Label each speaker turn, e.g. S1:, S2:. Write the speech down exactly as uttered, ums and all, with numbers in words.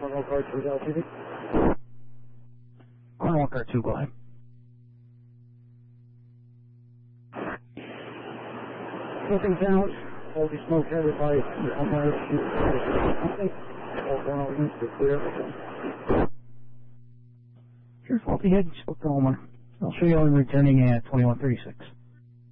S1: Cornwall Car two, L T D.
S2: Cornwall Car two, go ahead.
S1: Looking down, all the smoke carried by the umpire. All Cornwall units are clear.
S2: Here's faulty head, spoke to Homer. I'll show you all returning at twenty-one thirty-six.